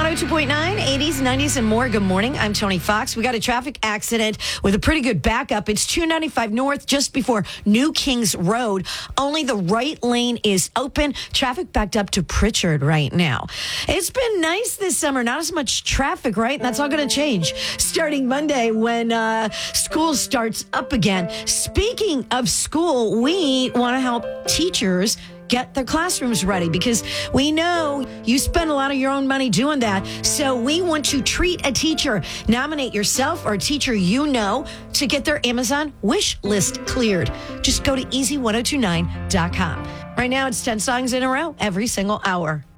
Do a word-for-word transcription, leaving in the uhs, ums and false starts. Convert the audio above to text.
one oh two point nine, eighties, nineties, and more. Good morning. I'm Tony Fox. We got a traffic accident with a pretty good backup. It's two ninety-five North, just before New Kings Road. Only the right lane is open. Traffic backed up to Pritchard right now. It's been nice this summer. Not as much traffic, right? And that's all going to change starting Monday when uh, school starts up again. Speaking of school, we want to help teachers get their classrooms ready because we know you spend a lot of your own money doing that. So we want to treat a teacher. Nominate yourself or a teacher you know to get their Amazon wish list cleared. Just go to easy ten twenty-nine dot com. Right now, it's ten songs in a row every single hour.